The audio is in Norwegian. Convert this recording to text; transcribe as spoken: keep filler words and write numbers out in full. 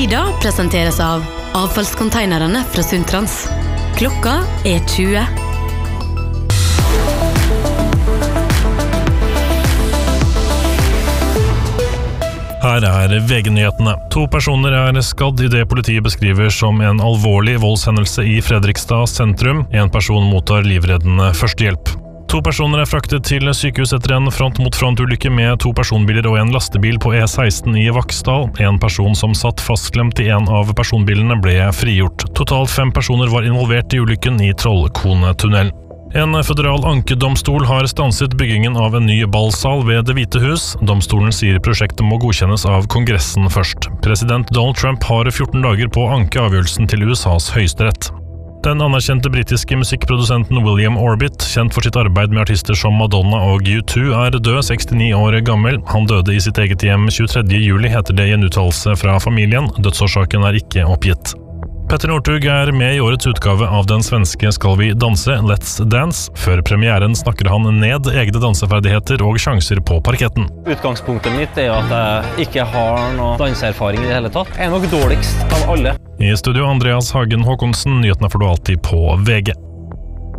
Nyhetsmorgennyhetene presenteres av avfallskonteinerne fra Suntrans. Klokka er tjue. Her er V G-nyhetene. To personer er skadd i det politiet beskriver som en alvorlig voldshendelse i Fredrikstad sentrum. En person mottar livreddende førstehjelp. To personer er fraktet til sykehus etter en front-mot-front-ulykke med to personbiler og en lastebil på E seksten i Vaksdal. En person som satt fastklemt i en av personbilene ble frigjort. Totalt fem personer var involvert i ulykken i Trollkonetunnelen. En føderal ankedomstol har stanset byggingen av en ny ballsal ved Det hvite hus. Domstolen sier prosjektet må godkjennes av Kongressen først. President Donald Trump har fjorten dager på å anke avgjørelsen til U S A's høyesterett. Den anerkjente britiske musikkprodusenten William Orbit, kjent for sitt arbeid med artister som Madonna og U to, er død, sekstini år gammel. Han døde i sitt eget hjem tjuetredje juli, heter det i en uttalelse fra familien. Dødsårsaken er ikke oppgitt. Petter Northug er med i årets utgave av den svenske Skal vi danse, Let's Dance. Før premieren snakker han ned egne danseferdigheter og sjanser på parketten. Utgangspunktet mitt er at jeg ikke har noe danseerfaring i det hele tatt. Jeg er nok dårligst av alle. I studio Andreas Hagen Håkonsen, nyhetene får du alltid på V G.